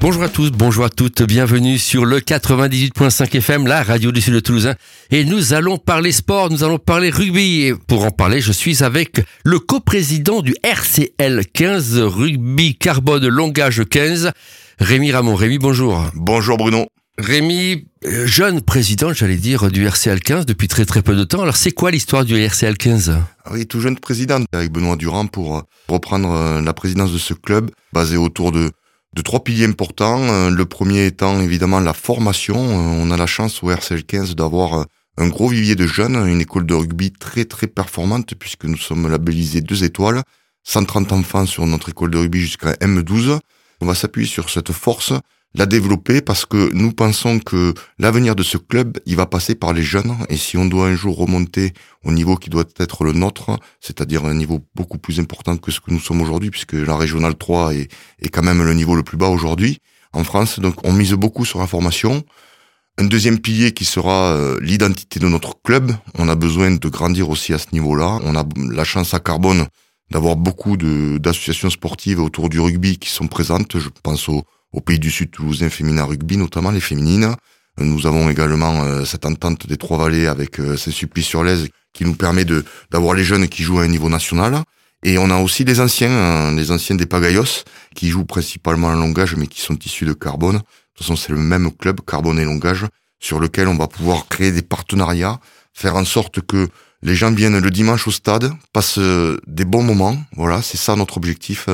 Bonjour à tous, bonjour à toutes, bienvenue sur le 98.5 FM, la radio du Sud de Toulousain. Et nous allons parler sport, nous allons parler rugby. Et pour en parler, je suis avec le coprésident du RCL 15, Rugby Carbone Longage 15, Rémi Ramon. Rémi, bonjour. Bonjour Bruno. Rémi, jeune président, j'allais dire, du RCL 15 depuis très peu de temps. Alors c'est quoi l'histoire du RCL 15 ? Oui, tout jeune président avec Benoît Durand pour reprendre la présidence de ce club basé autour de trois piliers importants. Le premier étant évidemment la formation. On a la chance au RCL 15 d'avoir un gros vivier de jeunes, une école de rugby très performante puisque nous sommes labellisés 2 étoiles, 130 enfants sur notre école de rugby jusqu'à M12. On va s'appuyer sur cette force, la développer parce que nous pensons que l'avenir de ce club, il va passer par les jeunes et si on doit un jour remonter au niveau qui doit être le nôtre, c'est-à-dire un niveau beaucoup plus important que ce que nous sommes aujourd'hui puisque la régionale 3 est quand même le niveau le plus bas aujourd'hui en France, donc on mise beaucoup sur la formation. Un deuxième pilier qui sera l'identité de notre club, on a besoin de grandir aussi à ce niveau-là, on a la chance à Carbone d'avoir beaucoup d'associations sportives autour du rugby qui sont présentes, je pense au Pays du Sud toulousain féminin rugby, notamment les féminines. Nous avons également cette entente des Trois-Vallées avec Saint-Sulpice-sur-Lèze qui nous permet d'avoir les jeunes qui jouent à un niveau national. Et on a aussi les anciens des Pagayos qui jouent principalement en Longage mais qui sont issus de Carbone. De toute façon, c'est le même club, Carbone et Longage, sur lequel on va pouvoir créer des partenariats, faire en sorte que les gens viennent le dimanche au stade, passent des bons moments. Voilà, c'est ça notre objectif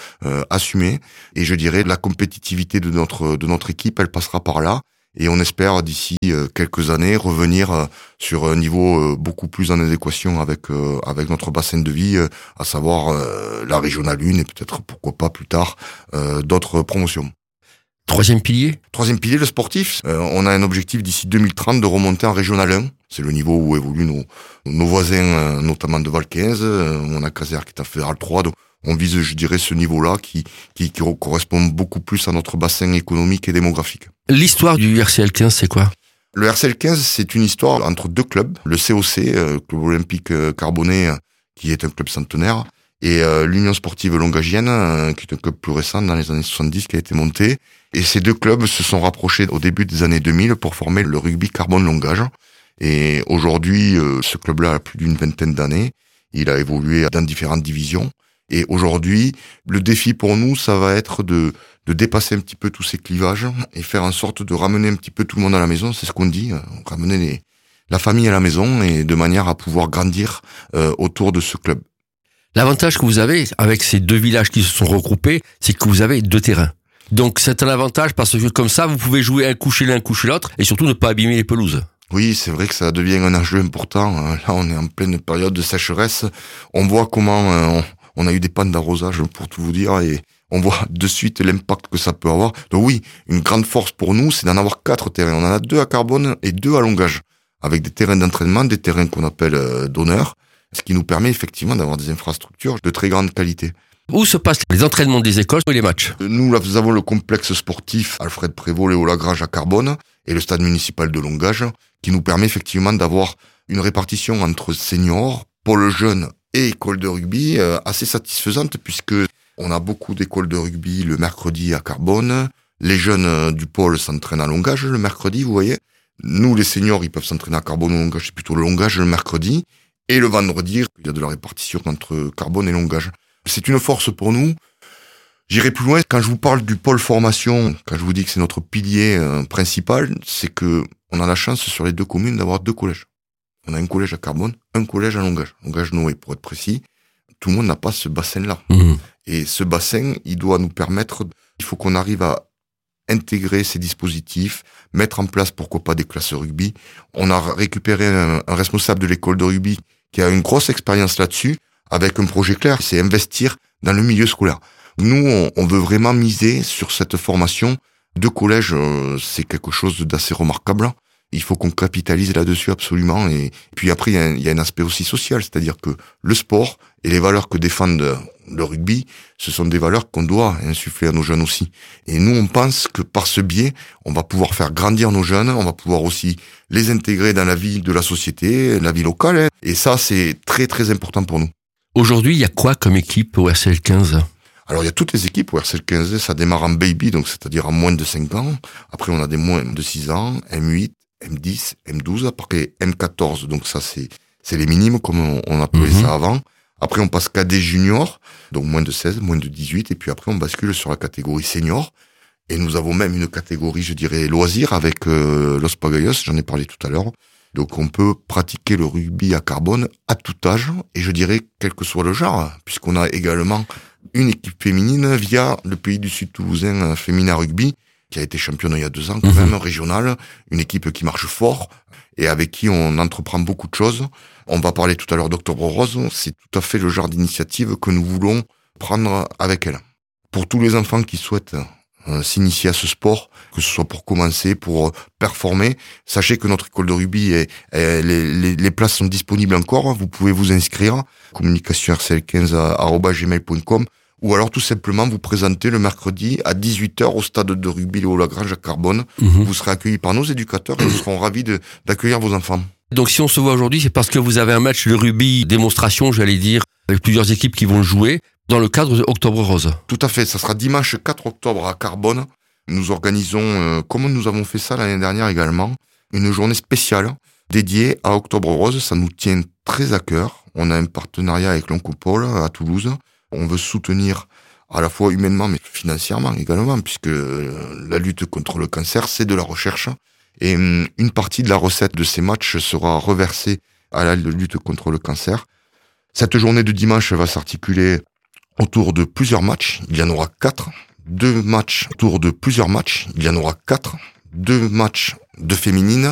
assumé. Et je dirais la compétitivité de notre équipe, elle passera par là. Et on espère d'ici quelques années revenir sur un niveau beaucoup plus en adéquation avec notre bassin de vie, à savoir la régionale 1 et peut-être pourquoi pas plus tard d'autres promotions. Troisième pilier, le sportif. On a un objectif d'ici 2030 de remonter en régional 1. C'est le niveau où évoluent nos voisins, notamment de Val 15. On a Caser qui est en fédéral 3. Donc on vise, je dirais, ce niveau-là qui correspond beaucoup plus à notre bassin économique et démographique. L'histoire du RCL 15, c'est quoi ? Le RCL 15, c'est une histoire entre 2 clubs. Le COC, Club Olympique Carbonais, qui est un club centenaire, et l'Union Sportive Longagienne, qui est un club plus récent dans les années 70, qui a été monté. Et ces 2 clubs se sont rapprochés au début des années 2000 pour former le rugby Carbone Longage. Et aujourd'hui, ce club-là a plus d'une vingtaine d'années. Il a évolué dans différentes divisions. Et aujourd'hui, le défi pour nous, ça va être de dépasser un petit peu tous ces clivages et faire en sorte de ramener un petit peu tout le monde à la maison. C'est ce qu'on dit, ramener la famille à la maison et de manière à pouvoir grandir autour de ce club. L'avantage que vous avez avec ces 2 villages qui se sont regroupés, c'est que vous avez 2 terrains. Donc c'est un avantage parce que comme ça, vous pouvez jouer un coup chez l'un, un coup chez l'autre et surtout ne pas abîmer les pelouses. Oui, c'est vrai que ça devient un enjeu important. Là, on est en pleine période de sécheresse. On voit comment on a eu des pannes d'arrosage, pour tout vous dire, et on voit de suite l'impact que ça peut avoir. Donc oui, une grande force pour nous, c'est d'en avoir 4 terrains. On en a 2 à Carbone et 2 à Longage, avec des terrains d'entraînement, des terrains qu'on appelle d'honneur, ce qui nous permet effectivement d'avoir des infrastructures de très grande qualité. Où se passent les entraînements des écoles et les matchs ? Nous avons le complexe sportif Alfred Prévost, Léo Lagrange à Carbone et le stade municipal de Longage, qui nous permet effectivement d'avoir une répartition entre seniors, pôle jeune et école de rugby assez satisfaisante puisque on a beaucoup d'écoles de rugby le mercredi à Carbone. Les jeunes du pôle s'entraînent à Longage le mercredi, vous voyez. Nous, les seniors, ils peuvent s'entraîner à Carbone ou Longage, c'est plutôt le Longage le mercredi. Et le vendredi, il y a de la répartition entre Carbone et Longage. C'est une force pour nous. J'irai plus loin. Quand je vous parle du pôle formation, quand je vous dis que c'est notre pilier principal, c'est que on a la chance sur les 2 communes d'avoir 2 collèges. On a un collège à Carbone, un collège à Longage. Longage-Noé, pour être précis. Tout le monde n'a pas ce bassin-là. Et ce bassin, il doit nous permettre, il faut qu'on arrive à intégrer ces dispositifs, mettre en place, pourquoi pas, des classes rugby. On a récupéré un responsable de l'école de rugby qui a une grosse expérience là-dessus, avec un projet clair, c'est investir dans le milieu scolaire. Nous, on veut vraiment miser sur cette formation. 2 collèges, c'est quelque chose d'assez remarquable. Il faut qu'on capitalise là-dessus absolument. Et puis après, il y a un aspect aussi social, c'est-à-dire que le sport et les valeurs que défendent le rugby, ce sont des valeurs qu'on doit insuffler à nos jeunes aussi. Et nous, on pense que par ce biais, on va pouvoir faire grandir nos jeunes, on va pouvoir aussi les intégrer dans la vie de la société, la vie locale. Et ça, c'est très, très important pour nous. Aujourd'hui, il y a quoi comme équipe au RCL 15 ? Alors il y a toutes les équipes, au RCL 15, ça démarre en baby, donc c'est-à-dire en moins de 5 ans. Après on a des moins de 6 ans, M8, M10, M12, après M14, donc ça c'est les minimes comme on appelait ça avant. Après on passe cadet junior, donc moins de 16, moins de 18, et puis après on bascule sur la catégorie senior. Et nous avons même une catégorie, je dirais, loisir avec Los Pagayos, j'en ai parlé tout à l'heure. Donc on peut pratiquer le rugby à Carbone à tout âge, et je dirais quel que soit le genre, puisqu'on a également une équipe féminine via le Pays du Sud toulousain féminin rugby, qui a été championne il y a 2 ans quand même, régionale, une équipe qui marche fort, et avec qui on entreprend beaucoup de choses. On va parler tout à l'heure d'Octobre Rose, c'est tout à fait le genre d'initiative que nous voulons prendre avec elle. Pour tous les enfants qui souhaitent s'initier à ce sport, que ce soit pour commencer, pour performer. Sachez que notre école de rugby, les places sont disponibles encore. Vous pouvez vous inscrire, communication-rcl15@gmail.com, ou alors tout simplement vous présenter le mercredi à 18h au stade de rugby Léo Lagrange à Carbone. Vous serez accueillis par nos éducateurs et nous serons ravis d'accueillir vos enfants. Donc si on se voit aujourd'hui, c'est parce que vous avez un match de rugby démonstration, j'allais dire, avec plusieurs équipes qui vont le jouer, dans le cadre de Octobre Rose. Tout à fait, ça sera dimanche 4 octobre à Carbone. Nous organisons, comme nous avons fait ça l'année dernière également, une journée spéciale dédiée à Octobre Rose. Ça nous tient très à cœur. On a un partenariat avec l'Oncopole à Toulouse. On veut soutenir à la fois humainement mais financièrement également, puisque la lutte contre le cancer, c'est de la recherche. Et une partie de la recette de ces matchs sera reversée à la lutte contre le cancer. Cette journée de dimanche va s'articuler autour de plusieurs matchs. Il y en aura 4. 2 matchs autour de plusieurs matchs. Il y en aura 4. 2 matchs de féminines